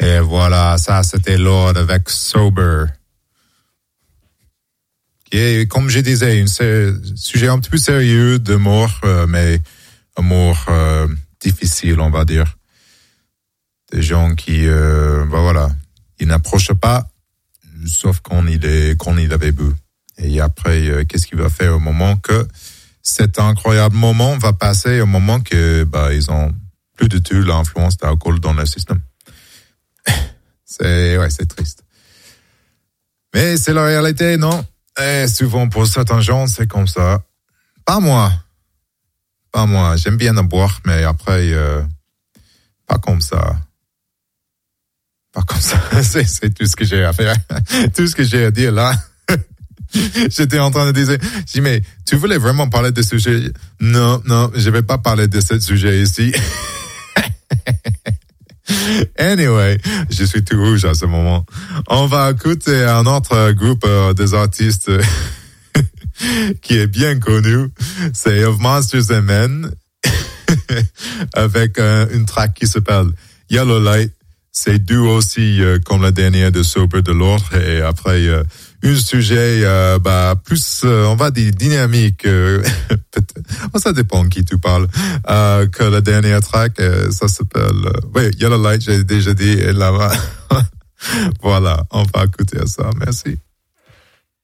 Et voilà, ça c'était Lorde avec Sober. Et comme je disais, un sujet un petit peu sérieux de mort, mais un mort difficile, on va dire. Des gens qui, voilà, ils n'approchent pas, sauf quand il avait bu. Et après, qu'est-ce qu'il va faire au moment que cet incroyable moment va passer, au moment que, ils ont plus du tout l'influence d'alcool dans leur système. C'est triste. Mais c'est la réalité, non? Et souvent, pour certains gens, c'est comme ça. Pas moi. J'aime bien en boire, mais après, pas comme ça. C'est tout ce que j'ai à faire. Tout ce que j'ai à dire là. J'étais en train de dire, mais tu voulais vraiment parler de ce sujet? Non, je vais pas parler de ce sujet ici. Anyway, je suis tout rouge à ce moment. On va écouter un autre groupe des artistes qui est bien connu. C'est Of Monsters and Men avec une track qui s'appelle Yellow Light. C'est doux aussi comme la dernière de Sober de l'autre. Et après, un sujet plus, on va dire, dynamique. Ça dépend qui tu parles. Que la dernière track, ça s'appelle Yellow Light, j'ai déjà dit. Et là, voilà, on va écouter ça. Merci.